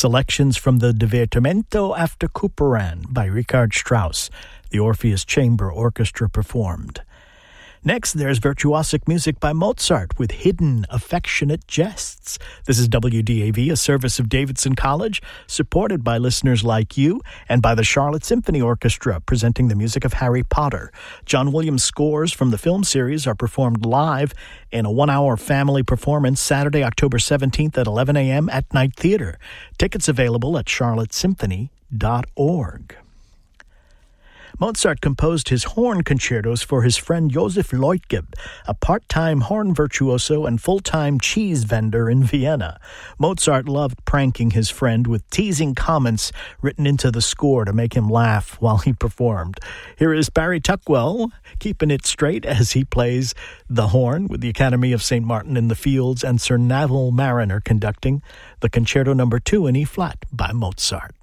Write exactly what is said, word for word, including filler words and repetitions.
Selections from the Divertimento after Couperin by Richard Strauss. The Orpheus Chamber Orchestra performed. Next, there's virtuosic music by Mozart with hidden, affectionate jests. This is W D A V, a service of Davidson College, supported by listeners like you and by the Charlotte Symphony Orchestra, presenting the music of Harry Potter. John Williams scores from the film series are performed live in a one-hour family performance Saturday, October seventeenth at eleven a.m. at Night Theater. Tickets available at charlotte symphony dot org. Mozart composed his horn concertos for his friend Josef Leutgeb, a part-time horn virtuoso and full-time cheese vendor in Vienna. Mozart loved pranking his friend with teasing comments written into the score to make him laugh while he performed. Here is Barry Tuckwell keeping it straight as he plays the horn with the Academy of Saint Martin in the Fields and Sir Neville Marriner conducting the Concerto Number two in E-flat by Mozart.